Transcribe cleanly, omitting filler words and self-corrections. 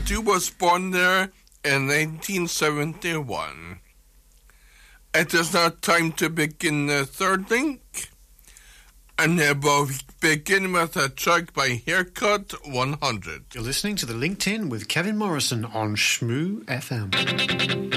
U2 was born there in 1971. It is now time to begin the third link, and we'll begin with a track by Haircut 100. You're listening to the LinkedIn with Kevin Morrison on Shmoo FM.